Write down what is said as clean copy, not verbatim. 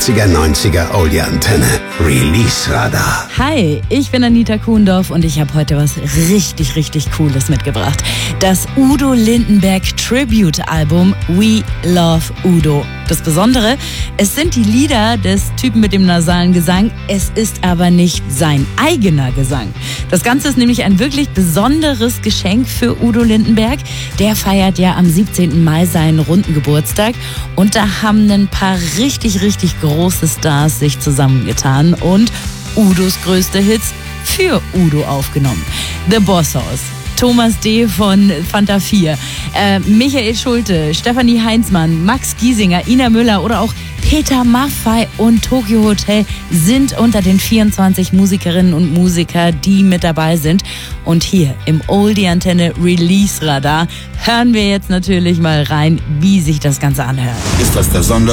80er, 90er Oldie-Antenne. Release-Radar. Hi, ich bin Anita Kuhndorf und ich habe heute was richtig, richtig Cooles mitgebracht. Das Udo Lindenberg Tribute-Album We Love Udo. Das Besondere, es sind die Lieder des Typen mit dem nasalen Gesang, es ist aber nicht sein eigener Gesang. Das Ganze ist nämlich ein wirklich besonderes Geschenk für Udo Lindenberg. Der feiert ja am 17. Mai seinen runden Geburtstag und da haben ein paar richtig, richtig große Stars sich zusammengetan und Udos größte Hits für Udo aufgenommen. The Boss Hoss, Thomas D. von Fanta 4, Michael Schulte, Stefanie Heinzmann, Max Giesinger, Ina Müller oder auch Peter Maffay und Tokyo Hotel sind unter den 24 Musikerinnen und Musiker, die mit dabei sind. Und hier im Oldie-Antenne Release-Radar hören wir jetzt natürlich mal rein, wie sich das Ganze anhört. Ist das der